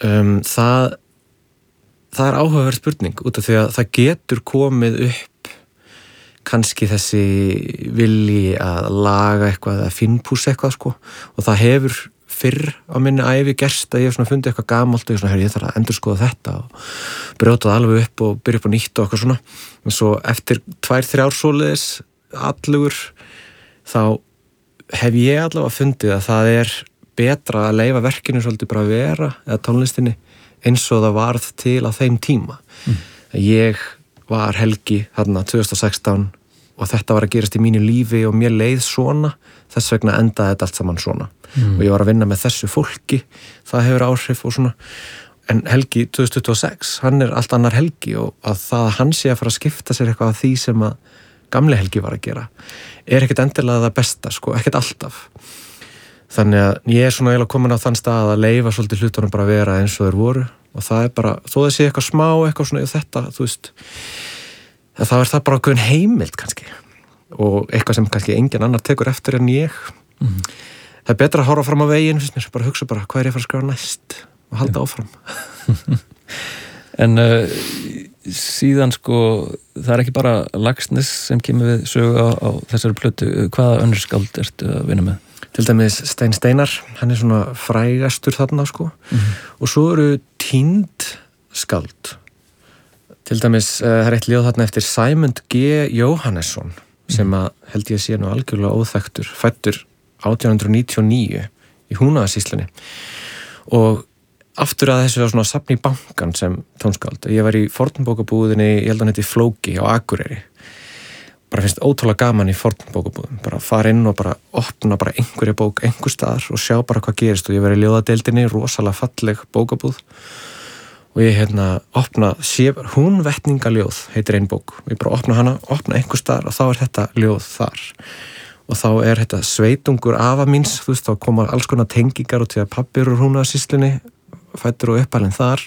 Það áhugaverð spurning út af því að það getur komið upp kannski þessi vilji að laga eitthvað eða finnpússa eitthvað sko og það hefur fyrr á minni ævi gerst að ég hef svona fundið eitthvað gamalt og ég þarf að endurskoða þetta og brjóta það alveg upp og byrja upp á nýtt og eitthvað svona og svo eftir 2-3 ár svoleiðis allugur þá hef ég allavega fundið að það er betra að leyfa verkinu svolítið bara að vera eða tónlistinni eins og það varð til á þeim tíma. Ég var Helgi þarna 2016 og þetta var að gerast í mínu lífi og mér leið svona, þess vegna endaði þetta allt saman svona. Og ég var að vinna með þessu fólki, það hefur áhrif og svona. En Helgi 2026, hann er allt annar Helgi og að það að hann sé að fara að skipta sér eitthvað af því sem að gamli Helgi var að gera, er ekkert endilega það besta, sko, ekkert alltaf. Þannig að ég er svona eiginlega komin á þann stað að leyfa svolítið hlutunum bara að vera eins og þeir voru og það er bara, þó það sé eitthvað smá, eitthvað svona í þetta, þú veist, þá er það bara ákveðin heimild kannski og eitthvað sem kannski engin annar tekur eftir en ég. Það er betra að horfa fram á veginn, finnst mér, bara hugsa bara hvað er ég að fara að skrifa næst og halda áfram. En síðan sko, það er ekki bara Laxness sem kemur við sögu á þessari plötu, hvaða önnur skáld ertu að vinna með? Til dæmis Stein Steinar, hann er svona frægastur þarna sko og svo eru týnd skáld. Til dæmis það er eitt ljóð þarna eftir Sæmund G. Jóhannesson sem að held ég sé nú algjörlega óþekktur, fæddur 1899 í Húnavatnssýslunni og aftur að þessu svona safni í bankan sem tónskáld. Ég var í fornbókabúðinni, ég held að hann heiti Flóki á Akureyri. Bara finnst ótrúlega gaman í fornbókabúðum, bara fara inn og bara opna bara einhverja bók einhver staðar og sjá bara hvað gerist og ég var í ljóðadeildinni, rosalega falleg bókabúð og ég opna Húnvetningaljóð heitir ein bók og ég bara opna hana, opna einhver staðar og þá er þetta ljóð þar og þá er þetta sveitungur afa míns, þú veist, þá koma alls konar tengingar og til að pabbi úr Húnavatnssýslunni fæddur og uppalinn þar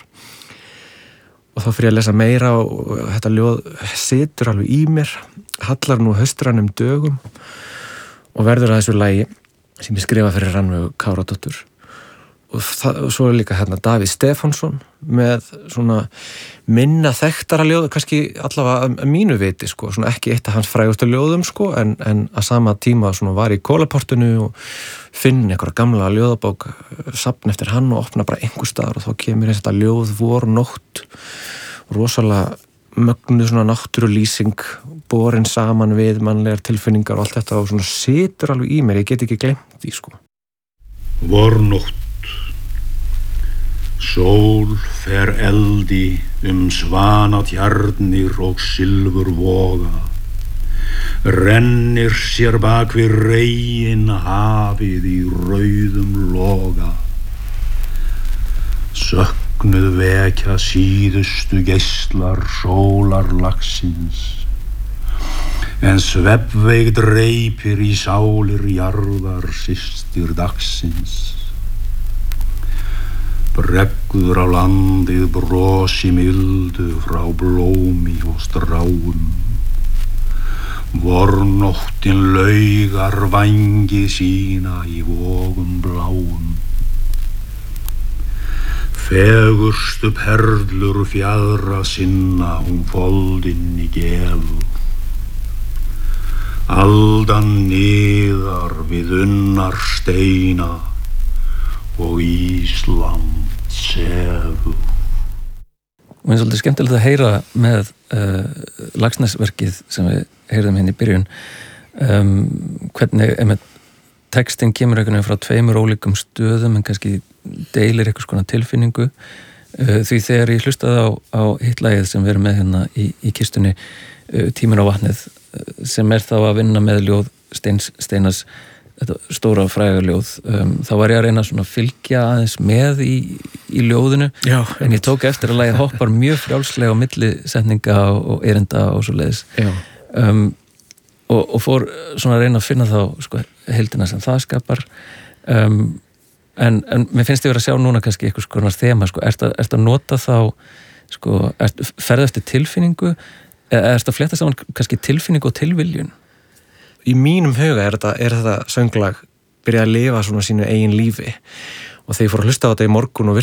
og þá fyrir ég að lesa meira og þetta ljóð situr alveg í mér, hallar nú haustrannum dögum og verður að þessu lagi sem ég skrifa fyrir Rannveigu Káradóttur og svo er líka Davíð Stefánsson með svona minna þekktara ljóð, kannski allavega að mínu viti sko, svona ekki eitt af hans frægustu ljóðum sko, en að sama tíma svona var í Kólaportinu og finn einhverja gamla ljóðabók safn eftir hann og opna bara einhver staðar og þá kemur þetta ljóð vor nótt rosalega mögnuð svona náttúrulýsing borin saman við mannlegar tilfinningar og allt þetta og svona situr alveg í mér, ég get ekki gleymt því sko. Vornótt Sól fer eldi svanatjarnir og silfur voga rennir sér bak við regin hafið í rauðum loga söknuð vekja síðustu geislar sólar laxins en svefnveik dreipir í sálir jarðar systir dagsins Bregður á landið brosi mildu frá blómi og stráum Vornóttin laugar vængi sína í vogum bláum Fegurstu perlur fjaðra sinna hún foldinn í gefu Aldan niðar við unnar steina og Ísland sefur. Og eins og þetta er skemmtilegt að heyra með Laxness-verkið sem við heyrðum hérna í byrjun hvernig textin kemur einhvern veginn frá tveimur ólíkum stöðum en kannski deilir einhvers konar tilfinningu því þegar ég hlustaði á hitt lagið sem við erum með hérna í kistunni Tíminn á vatnið sem þá að vinna með ljóð Steinars þetta stóra fræga ljóð þá var ég að reyna svona að fylgja aðeins með í ljóðinu en ég tók eftir að lagið hoppar mjög frjálslega á milli setninga og erinda og svo leiðis og fór svona að reyna að finna þá sko, heildina sem það skapar en mér finnst ég verið að sjá núna kannski eitthvað skonar þema sko, ertu að nota þá sko, ferðu eftir tilfinningu eða ertu að fletta saman kannski tilfinningu og tilviljun? Í mínum huga er þetta sönglag byrjað að lifa svona sínu eigin lífi og þegar ég fór að hlusta á þetta í morgun og